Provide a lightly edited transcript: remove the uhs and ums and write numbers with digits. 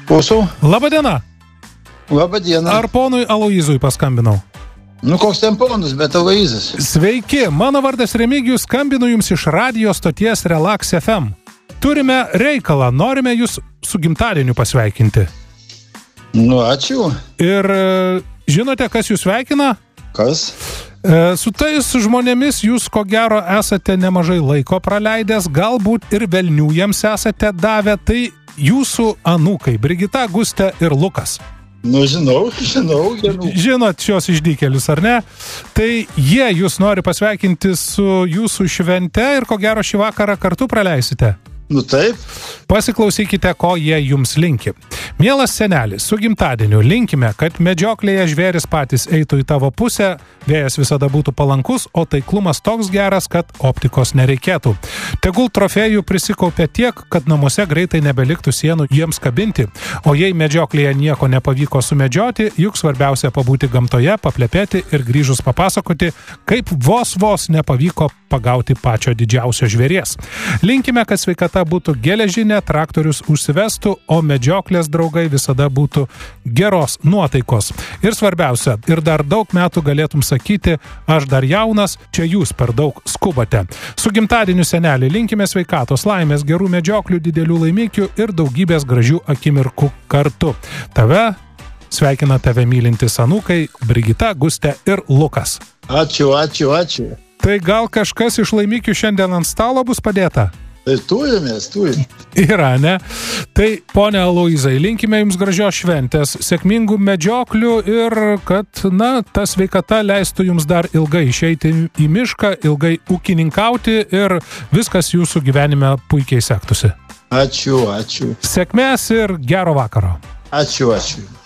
Klausau. Labadiena. Labadiena. Ar ponui Aloyzui paskambinau? Koks ten ponas, bet Aloyzas. Sveiki, mano vardas Remigijus, skambinu jums iš radijo stoties Relax FM. Turime reikalą, norime jūs su gimtadieniu pasveikinti. Ačiū. Ir žinote, kas jūs sveikina? Kas? Su tais žmonėmis jūs ko gero esate nemažai laiko praleidęs, galbūt ir velnių jiems esate davę, tai jūsų anūkai Brigita, Gustė ir Lukas. Žinau. Žinot šios išdykėlius, ar ne? Tai jie jūs nori pasveikinti su jūsų švente ir ko gero šį vakarą kartu praleisite. Taip. Pasiklausykite, ko jie jums linki. Mielas senelis, su gimtadieniu linkime, kad medžioklėje žvėris patys eitų į tavo pusę, vėjas visada būtų palankus, o taiklumas toks geras, kad optikos nereikėtų. Tegul trofėjų prisikaupia tiek, kad namuose greitai nebeliktų sienų jiems kabinti, o jei medžioklėje nieko nepavyko sumedžioti, juk svarbiausia pabūti gamtoje, paplepėti ir grįžus papasakoti, kaip vos nepavyko pagauti pačio didžiausio žvėries. Linkime, kad sveikata būtų geležinė, traktorius užsivestų, o medžioklės draugai visada būtų geros nuotaikos. Ir svarbiausia, ir dar daug metų galėtum sakyti, aš dar jaunas, čia jūs per daug skubate. Su gimtadieniu senelį linkime sveikatos, laimės, gerų medžioklių, didelių laimikių ir daugybės gražių akimirkų kartu. Tave sveikina tave mylintis anūkai Brigita, Gustė ir Lukas. Ačiū. Tai gal kažkas iš laimikių šiandien ant stalo bus padėta? Tai turime. Yra, ne? Tai, ponia Aloyzai, linkime jums gražios šventės, sėkmingų medžioklių ir kad, ta sveikata leistų jums dar ilgai išeiti į mišką, ilgai ūkininkauti ir viskas jūsų gyvenime puikiai sektųsi. Ačiū. Sėkmės ir gero vakaro. Ačiū.